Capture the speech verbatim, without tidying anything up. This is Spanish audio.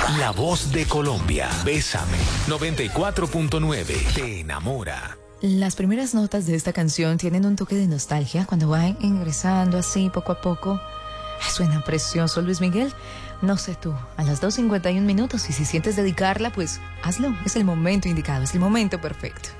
la voz de Colombia. Bésame. noventa y cuatro punto nueve. Te enamora. Las primeras notas de esta canción tienen un toque de nostalgia cuando va ingresando así poco a poco. Suena precioso, Luis Miguel. No sé tú, a las dos cincuenta y un minutos, y si sientes dedicarla, pues hazlo. Es el momento indicado, es el momento perfecto.